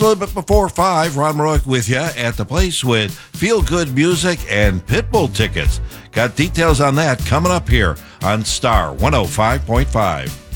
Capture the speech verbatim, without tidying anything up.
A little bit before five, Ron Maroic with you at the place with feel-good music and Pitbull tickets. Got details on that coming up here on Star one oh five point five.